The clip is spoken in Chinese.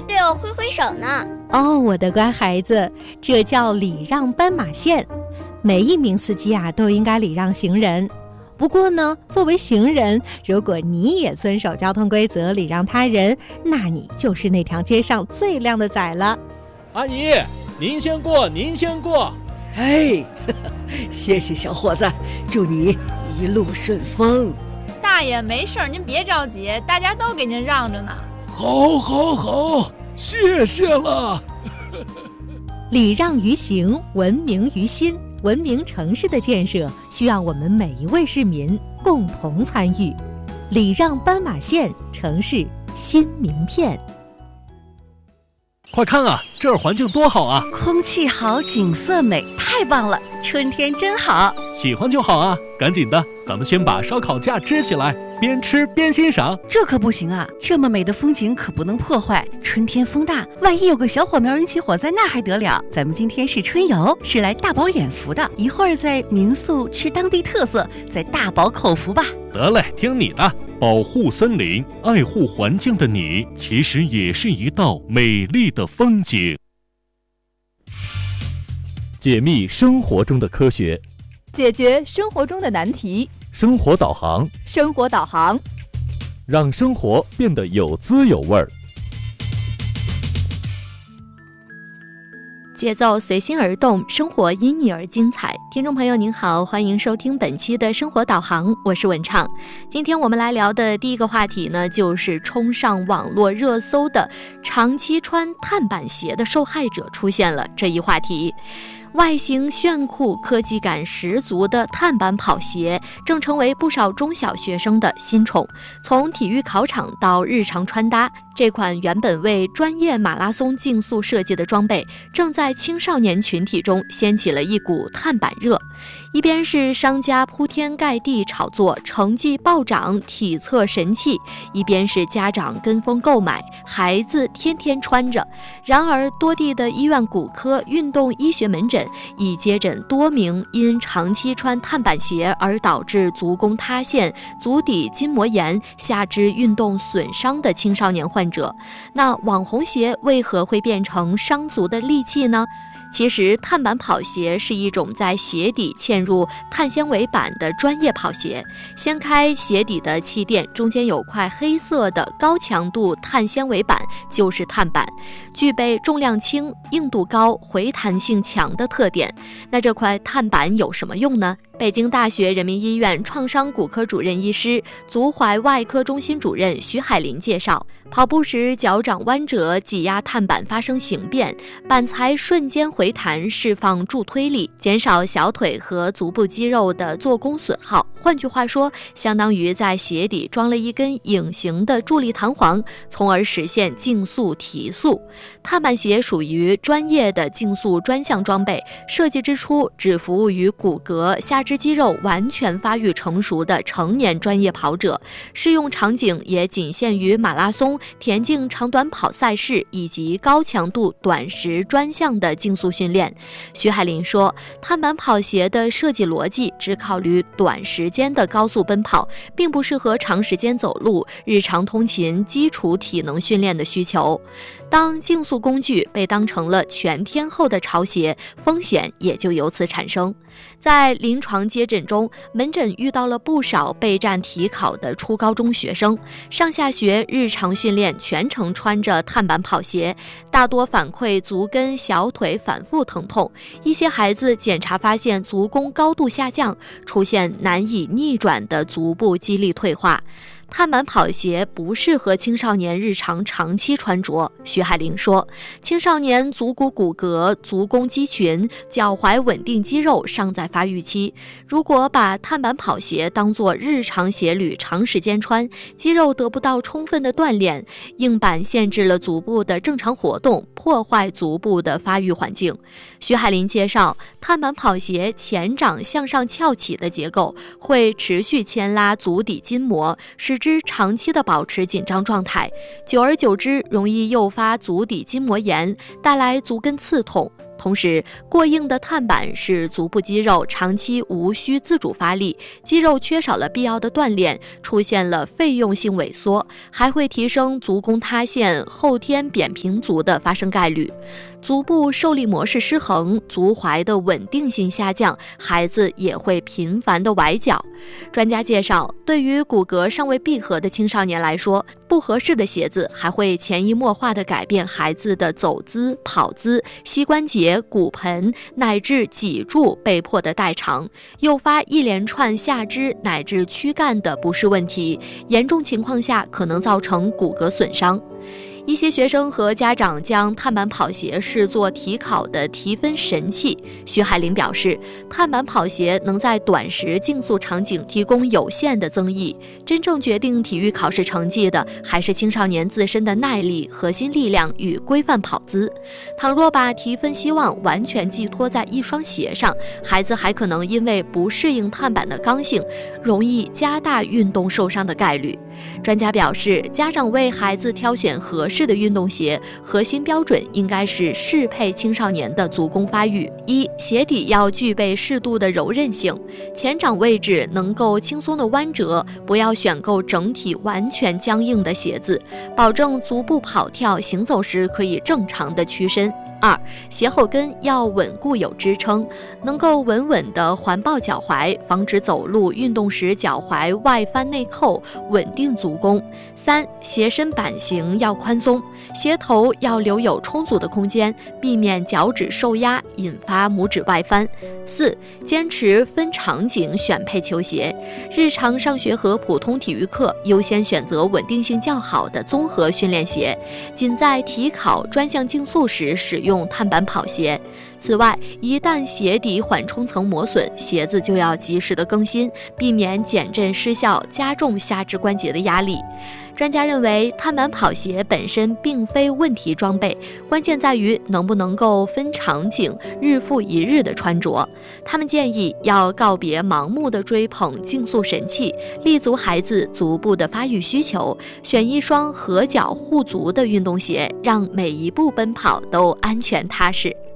对我挥挥手呢。 哦，我的乖孩子，这叫礼让斑马线。每一名司机都应该礼让行人。不过呢，作为行人，如果你也遵守交通规则，礼让他人，那你就是那条街上最靓的仔了。 阿姨，您先过，您先过。 哎，谢谢小伙子，祝你一路顺风。 大爷没事，您别着急，大家都给您让着呢。 好，谢谢了。 礼让于行，文明于心。文明城市的建设需要我们每一位市民共同参与。礼让斑马线，城市新名片。 快看啊，这儿环境多好啊！ 空气好，景色美，太棒了！春天真好。 喜欢就好啊，赶紧的，咱们先把烧烤架支起来，边吃边欣赏。 这可不行啊，这么美的风景可不能破坏。春天风大，万一有个小火苗引起火灾，那还得了？咱们今天是春游，是来大饱眼福的。一会儿在民宿吃当地特色，再大饱口福吧。 得嘞，听你的。保护森林、爱护环境的你，其实也是一道美丽的风景。解密生活中的科学， 解决生活中的难题。 生活导航， 生活导航， 让生活变得有滋有味儿。 节奏随心而动，生活因你而精彩。听众朋友您好，欢迎收听本期的生活导航，我是文畅。今天我们来聊的第一个话题呢，就是冲上网络热搜的长期穿碳板鞋的受害者出现了这一话题。外形炫酷、科技感十足的碳板跑鞋正成为不少中小学生的新宠。从体育考场到日常穿搭，这款原本为专业马拉松竞速设计的装备，正在青少年群体中掀起了一股碳板热。一边是商家铺天盖地炒作成绩暴涨、体测神器，一边是家长跟风购买，孩子天天穿着。然而，多地的医院骨科运动医学门诊已接诊多名因长期穿碳板鞋而导致足弓塌陷、足底筋膜炎、下肢运动损伤的青少年患者。那网红鞋为何会变成伤足的利器呢？其实碳板跑鞋是一种在鞋底嵌入碳纤维板的专业跑鞋。掀开鞋底的气垫，中间有块黑色的高强度碳纤维板，就是碳板，具备重量轻、硬度高、回弹性强的特点。那这块碳板有什么用呢？北京大学人民医院创伤骨科主任医师、足踝外科中心主任徐海林介绍，跑步时脚掌弯折，挤压碳板发生形变，板材瞬间回弹，释放助推力，减少小腿和足部肌肉的做工损耗。换句话说，相当于在鞋底装了一根隐形的助力弹簧，从而实现竞速提速。碳板鞋属于专业的竞速专项装备，设计之初只服务于骨骼、下肢肌肉完全发育成熟的成年专业跑者，适用场景也仅限于马拉松、田径长短跑赛事以及高强度短时专项的竞速训练。徐海林说，碳板跑鞋的设计逻辑只考虑短时间的高速奔跑，并不适合长时间走路、日常通勤、基础体能训练的需求。当竞速工具被当成了全天候的潮鞋，风险也就由此产生。在临床接诊中，门诊遇到了不少备战体考的初高中学生，上下学日常训练全程穿着碳板跑鞋，大多反馈足跟、小腿反复疼痛。一些孩子检查发现足弓高度下降，出现难以逆转的足部肌力退化。碳板跑鞋不适合青少年日常长期穿着。徐海林说，青少年足骨骨骼、足弓肌群、脚踝稳定肌肉尚在发育期，如果把碳板跑鞋当作日常鞋履长时间穿，肌肉得不到充分的锻炼，硬板限制了足部的正常活动，破坏足部的发育环境。徐海林介绍，碳板跑鞋前掌向上翘起的结构会持续牵拉足底筋膜，使之长期的保持紧张状态，久而久之容易诱发足底筋膜炎，带来足跟刺痛。 同时，过硬的碳板使足部肌肉长期无需自主发力，肌肉缺少了必要的锻炼，出现了费用性萎缩，还会提升足弓塌陷、后天扁平足的发生概率。足部受力模式失衡，足踝的稳定性下降，孩子也会频繁的崴脚。专家介绍，对于骨骼尚未闭合的青少年来说，不合适的鞋子还会潜移默化地改变孩子的走姿、跑姿、膝关节、骨盆乃至脊柱被迫的代偿，诱发一连串下肢乃至躯干的不适问题，严重情况下可能造成骨骼损伤。一些学生和家长将碳板跑鞋视作体考的提分神器。徐海林表示，碳板跑鞋能在短时竞速场景提供有限的增益，真正决定体育考试成绩的还是青少年自身的耐力、核心力量与规范跑姿。倘若把提分希望完全寄托在一双鞋上，孩子还可能因为不适应碳板的刚性，容易加大运动受伤的概率。专家表示，家长为孩子挑选合适的运动鞋，核心标准应该是适配青少年的足弓发育。一、鞋底要具备适度的柔韧性，前掌位置能够轻松的弯折，不要选购整体完全僵硬的鞋子，保证足部跑跳行走时可以正常的屈伸。二、鞋后跟要稳固有支撑，能够稳稳地环抱脚踝，防止走路运动时脚踝外翻内扣，稳定足弓。三、鞋身版型要宽松，鞋头要留有充足的空间，避免脚趾受压引发拇指外翻。四、坚持分场景选配球鞋，日常上学和普通体育课优先选择稳定性较好的综合训练鞋，仅在体考专项竞速时使用碳板跑鞋。此外，一旦鞋底缓冲层磨损，鞋子就要及时的更新，避免减震失效，加重下肢关节的压力。专家认为，碳板跑鞋本身并非问题装备，关键在于能不能够分场景、日复一日的穿着。他们建议要告别盲目的追捧竞速神器，立足孩子足部的发育需求，选一双合脚护足的运动鞋，让每一步奔跑都安全踏实。